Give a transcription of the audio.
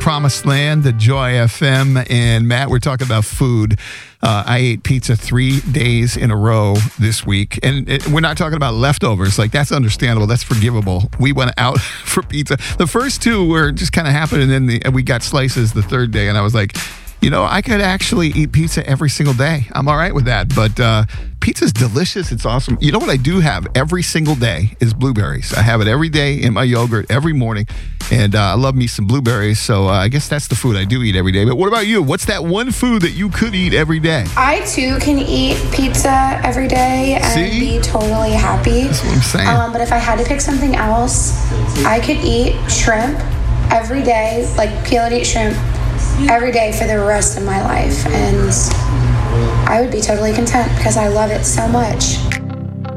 Promised Land, the Joy FM. And Matt, we're talking about food. I ate pizza 3 days in a row this week. And we're not talking about leftovers. Like, that's understandable. That's forgivable. We went out for pizza. The first two were just kind of happening, and then we got slices the third day. And I was like, you know, I could actually eat pizza every single day. I'm all right with that. But pizza's delicious. It's awesome. You know what I do have every single day is blueberries. I have it every day in my yogurt every morning. And I love me some blueberries. So I guess that's the food I do eat every day. But what about you? What's that one food that you could eat every day? I, too, can eat pizza every day and be totally happy. That's what I'm saying. But if I had to pick something else, I could eat shrimp every day, like peel and eat shrimp every day for the rest of my life, and I would be totally content because I love it so much.